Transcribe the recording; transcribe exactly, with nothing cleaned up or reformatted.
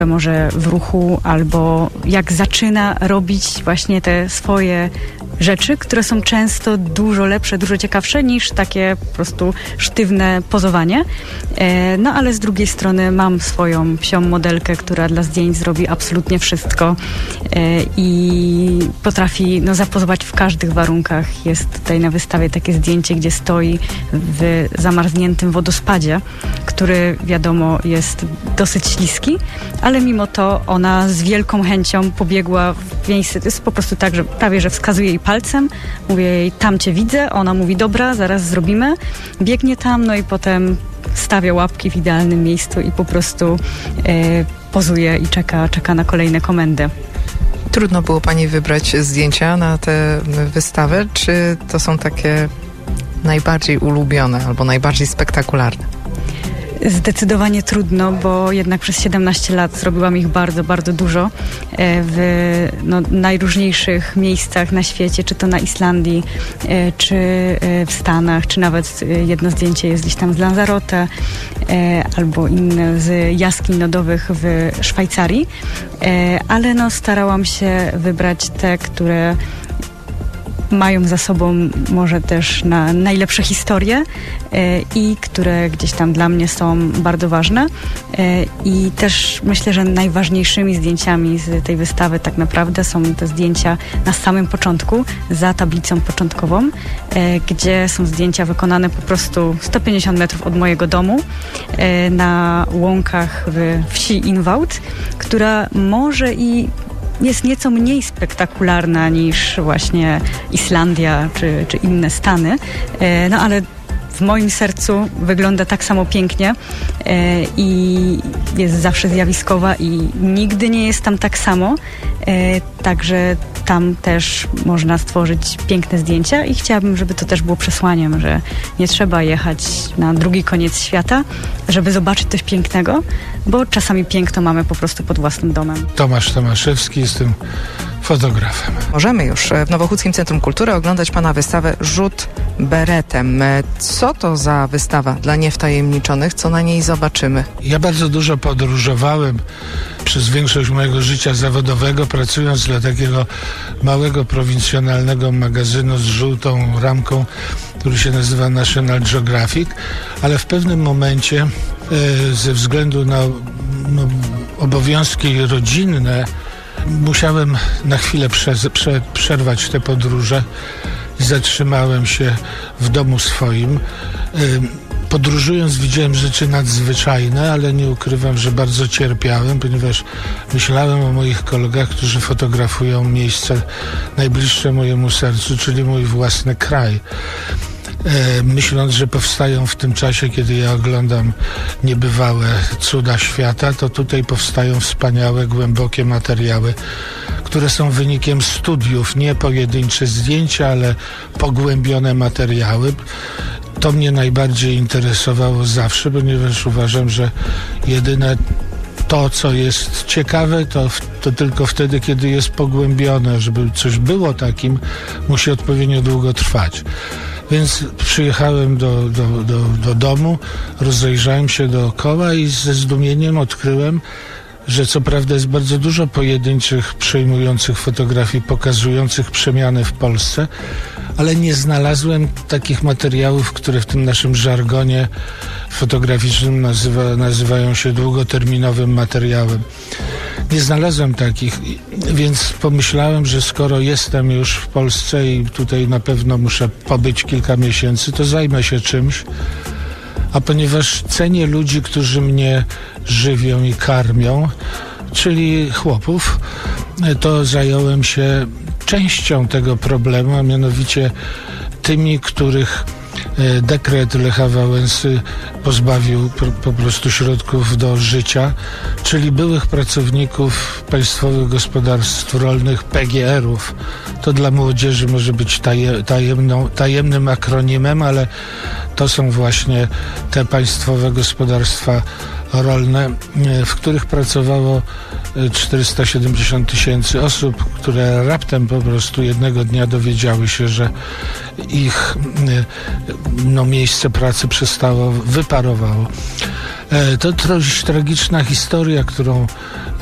może w ruchu, albo jak zaczyna robić właśnie te swoje rzeczy, które są często dużo lepsze, dużo ciekawsze niż takie po prostu sztywne pozowanie. E, no ale z drugiej strony mam swoją psią modelkę, która dla zdjęć zrobi absolutnie wszystko e, i potrafi no, zapozować w każdych warunkach. Jest tutaj na wystawie takie zdjęcie, gdzie stoi w zamarzniętym wodospadzie, który wiadomo jest dosyć śliski, ale mimo to ona z wielką chęcią pobiegła w miejsce. To jest po prostu tak, że prawie że wskazuje jej palcem, mówię jej, tam cię widzę, ona mówi, dobra, zaraz zrobimy, biegnie tam, no i potem stawia łapki w idealnym miejscu i po prostu e, pozuje i czeka, czeka na kolejne komendy. Trudno było pani wybrać zdjęcia na tę wystawę, czy to są takie najbardziej ulubione albo najbardziej spektakularne? Zdecydowanie trudno, bo jednak przez siedemnaście lat zrobiłam ich bardzo, bardzo dużo w no, najróżniejszych miejscach na świecie, czy to na Islandii, czy w Stanach, czy nawet jedno zdjęcie jest gdzieś tam z Lanzarote, albo inne z jaskiń lodowych w Szwajcarii, ale no, starałam się wybrać te, które mają za sobą może też na najlepsze historie e, i które gdzieś tam dla mnie są bardzo ważne. E, I też myślę, że najważniejszymi zdjęciami z tej wystawy tak naprawdę są te zdjęcia na samym początku, za tablicą początkową, e, gdzie są zdjęcia wykonane po prostu sto pięćdziesiąt metrów od mojego domu, e, na łąkach w wsi Inwoud, która może i jest nieco mniej spektakularna niż właśnie Islandia czy, czy inne Stany, e, no ale w moim sercu wygląda tak samo pięknie e, i jest zawsze zjawiskowa i nigdy nie jest tam tak samo, e, także tam też można stworzyć piękne zdjęcia i chciałabym, żeby to też było przesłaniem, że nie trzeba jechać na drugi koniec świata, żeby zobaczyć coś pięknego, bo czasami piękno mamy po prostu pod własnym domem. Tomasz Tomaszewski, jestem fotografem. Możemy już w Nowochódzkim Centrum Kultury oglądać pana wystawę Rzut beretem. Co to za wystawa dla niewtajemniczonych? Co na niej zobaczymy? Ja bardzo dużo podróżowałem przez większość mojego życia zawodowego, pracując dla takiego małego, prowincjonalnego magazynu z żółtą ramką, który się nazywa National Geographic, ale w pewnym momencie e, ze względu na no, obowiązki rodzinne musiałem na chwilę prze, prze, przerwać te podróże i zatrzymałem się w domu swoim. Podróżując widziałem rzeczy nadzwyczajne, ale nie ukrywam, że bardzo cierpiałem, ponieważ myślałem o moich kolegach, którzy fotografują miejsca najbliższe mojemu sercu, czyli mój własny kraj. Myśląc, że powstają w tym czasie, kiedy ja oglądam niebywałe cuda świata, to tutaj powstają wspaniałe, głębokie materiały, które są wynikiem studiów, nie pojedyncze zdjęcia, ale pogłębione materiały. To mnie najbardziej interesowało zawsze, ponieważ uważam, że jedyne to, co jest ciekawe, to, to tylko wtedy, kiedy jest pogłębione. Żeby coś było takim, musi odpowiednio długo trwać. Więc przyjechałem do, do, do, do domu, rozejrzałem się dookoła i ze zdumieniem odkryłem, że co prawda jest bardzo dużo pojedynczych, przejmujących fotografii, pokazujących przemiany w Polsce, ale nie znalazłem takich materiałów, które w tym naszym żargonie fotograficznym nazywa, nazywają się długoterminowym materiałem. Nie znalazłem takich, więc pomyślałem, że skoro jestem już w Polsce i tutaj na pewno muszę pobyć kilka miesięcy, to zajmę się czymś. A ponieważ cenię ludzi, którzy mnie żywią i karmią, czyli chłopów, to zająłem się częścią tego problemu, a mianowicie tymi, których dekret Lecha Wałęsy pozbawił po prostu środków do życia, czyli byłych pracowników Państwowych Gospodarstw Rolnych, P G R-ów. To dla młodzieży może być taje, tajemną, tajemnym akronimem, ale to są właśnie te państwowe gospodarstwa rolne, w których pracowało czterysta siedemdziesiąt tysięcy osób, które raptem po prostu jednego dnia dowiedziały się, że ich no, miejsce pracy przestało, wyparowało. To dość tragiczna historia, którą